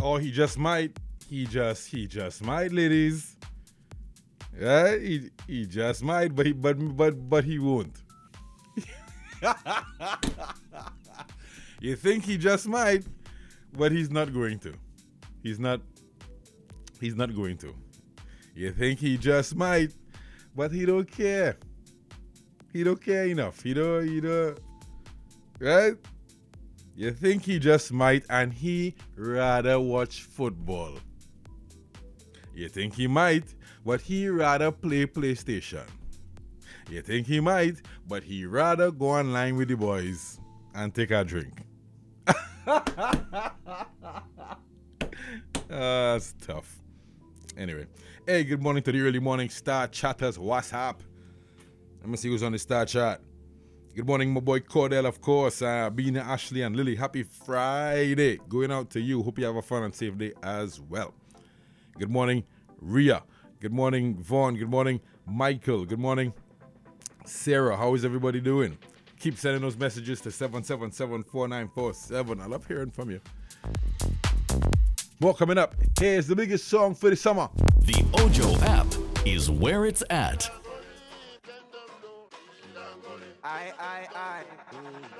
Or he just might. He just might, ladies. Yeah, he just might, but he won't. You think he just might, but he's not going to. He's not going to. You think he just might, but he don't care. He don't care enough. He don't, right? You think he just might, and he rather watch football. You think he might, but he rather play PlayStation. You think he might, but he rather go online with the boys and take a drink. That's tough. Anyway, hey, good morning to the early morning Star Chatters. What's up? Let me see who's on the Star Chat. Good morning, my boy Cordell, of course. Bina, Ashley, and Lily. Happy Friday. Going out to you. Hope you have a fun and safe day as well. Good morning, Ria. Good morning, Vaughn. Good morning, Michael. Good morning, Sarah. How is everybody doing? Keep sending those messages to 777-4947. I love hearing from you. More coming up. Here's the biggest song for the summer. The Ojo app is where it's at. I.